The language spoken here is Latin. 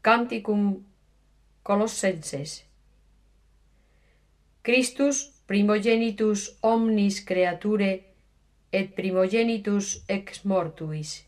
Canticum Colossenses. Christus primogenitus omnis creature et primogenitus ex mortuis.